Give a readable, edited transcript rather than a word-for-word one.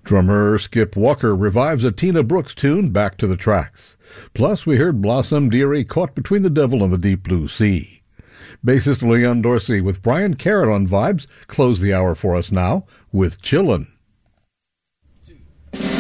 Drummer Skip Walker revives a Tina Brooks tune, Back to the Tracks. Plus, we heard Blossom Dearie, Caught Between the Devil and the Deep Blue Sea. Bassist Leon Dorsey with Brian Carrot on vibes close the hour for us now with Chillin'.